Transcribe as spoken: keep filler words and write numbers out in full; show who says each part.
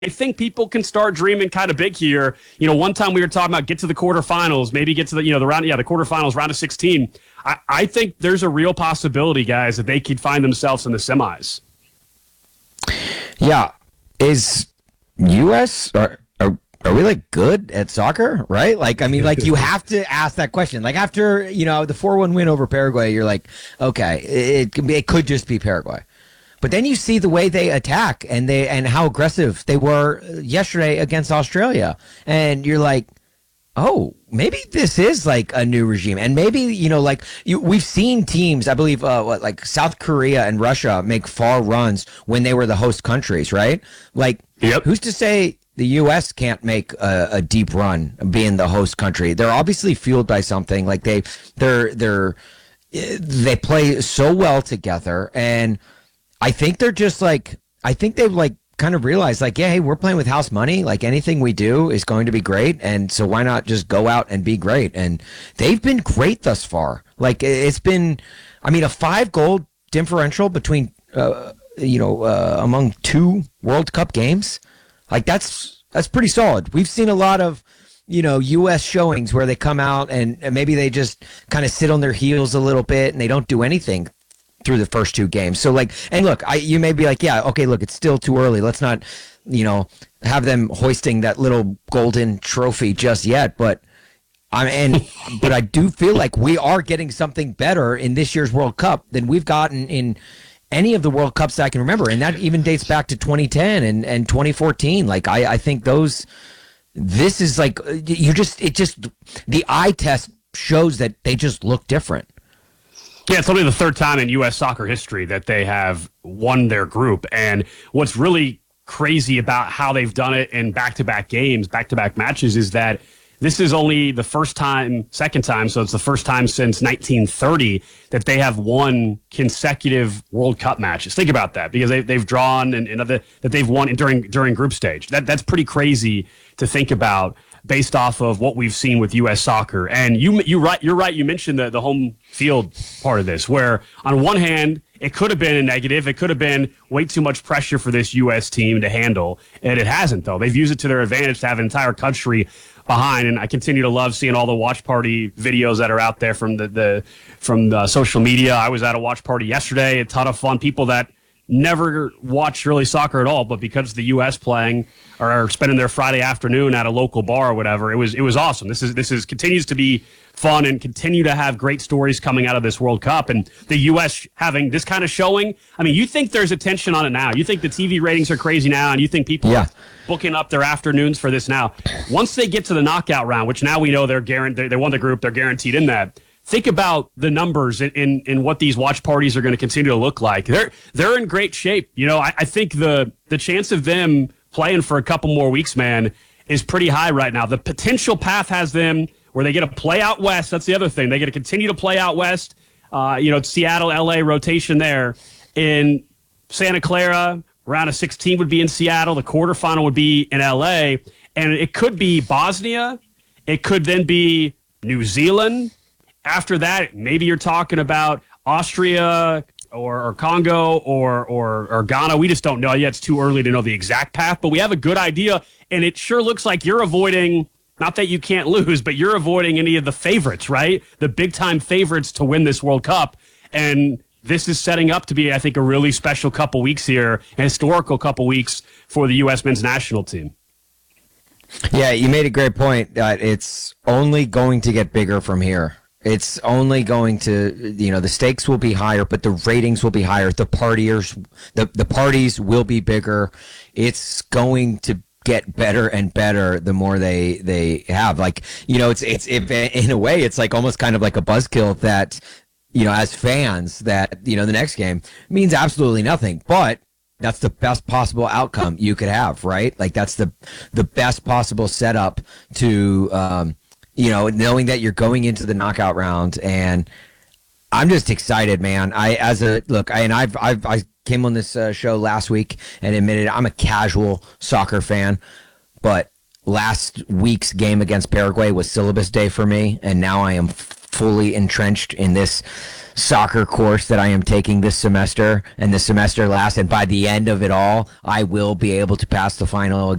Speaker 1: I think people can start dreaming kind of big here. You know, one time we were talking about get to the quarterfinals, maybe get to the, you know, the round, yeah, the quarterfinals, round of sixteen. I, I think there's a real possibility, guys, that they could find themselves in the semis.
Speaker 2: Yeah. Is U S, are, are, are we like good at soccer, right? Like, I mean, like you have to ask that question. Like after, you know, the four one win over Paraguay, you're like, okay, it, it, it could just be Paraguay. But then you see the way they attack and they and how aggressive they were yesterday against Australia. And you're like, oh, maybe this is like a new regime. And maybe, you know, like you, we've seen teams, I believe, uh, what, like South Korea and Russia make far runs when they were the host countries, right? Like, yep. Who's to say the U S can't make a, a deep run being the host country? They're obviously fueled by something. Like they, they're, they're, they play so well together. And I think they're just like, I think they've like kind of realized like, yeah, hey, we're playing with house money. Like anything we do is going to be great. And so why not just go out and be great? And they've been great thus far. Like it's been, I mean, a five goal differential between, uh, you know, uh, among two World Cup games. Like that's, that's pretty solid. We've seen a lot of, you know, U S showings where they come out and, and maybe they just kind of sit on their heels a little bit and they don't do anything through the first two games. So like, and look, I, you may be like, yeah, okay, look, it's still too early. Let's not, you know, have them hoisting that little golden trophy just yet. But I and but I do feel like we are getting something better in this year's World Cup than we've gotten in any of the World Cups that I can remember. And that even dates back to twenty ten and, and twenty fourteen. Like I, I think those, this is like, you just, it just, the eye test shows that they just look different.
Speaker 1: Yeah, it's only the third time in U S soccer history that they have won their group. And what's really crazy about how they've done it in back-to-back games, back-to-back matches, is that this is only the first time, second time, so it's the first time since nineteen thirty that they have won consecutive World Cup matches. Think about that, because they, they've drawn and, and other, that they've won during during group stage. That That's pretty crazy to think about, based off of what we've seen with U S soccer. And you you right you're right, you mentioned the, the home field part of this, where on one hand, it could have been a negative. It could have been way too much pressure for this U S team to handle. And it hasn't, though. They've used it to their advantage to have an entire country behind. And I continue to love seeing all the watch party videos that are out there from the, the from the social media. I was at a watch party yesterday, a ton of fun. People that never watch really soccer at all, but because the U S playing or spending their Friday afternoon at a local bar or whatever, it was it was awesome. This is this is continues to be fun and continue to have great stories coming out of this World Cup, and the U S having this kind of showing. I mean, you think there's attention on it now. You think the T V ratings are crazy now, and you think people yeah. are booking up their afternoons for this now. Once they get to the knockout round, which now we know they're guaranteed, they won the group, they're guaranteed in that. Think about the numbers in, in, in what these watch parties are going to continue to look like. They're they're in great shape. You know, I, I think the the chance of them playing for a couple more weeks, man, is pretty high right now. The potential path has them where they get to play out west. That's the other thing. They get to continue to play out west. Uh, you know, Seattle, L A rotation there. In Santa Clara, round of sixteen would be in Seattle. The quarterfinal would be in L A. And it could be Bosnia. It could then be New Zealand. After that, maybe you're talking about Austria or, or Congo or, or or Ghana. We just don't know yet. It's too early to know the exact path, but we have a good idea, and it sure looks like you're avoiding, not that you can't lose, but you're avoiding any of the favorites, right? The big-time favorites to win this World Cup, and this is setting up to be, I think, a really special couple weeks here, a historical couple weeks for the U S men's national team.
Speaker 2: Yeah, you made a great point that it's only going to get bigger from here. It's only going to, you know, the stakes will be higher, but the ratings will be higher. The partiers, the, the parties will be bigger. It's going to get better and better the more they, they have. Like, you know, it's, it's, if, in a way, it's like almost kind of like a buzzkill that, you know, as fans, that, you know, the next game means absolutely nothing, but that's the best possible outcome you could have, right? Like that's the, the best possible setup to, um, you know, knowing that you're going into the knockout round. And I'm just excited, man. I, as a, look, I, and I've, I've, I came on this uh, show last week and admitted I'm a casual soccer fan, but last week's game against Paraguay was syllabus day for me. And now I am fully entrenched in this soccer course that I am taking this semester, and the semester lasts, and by the end of it all, I will be able to pass the final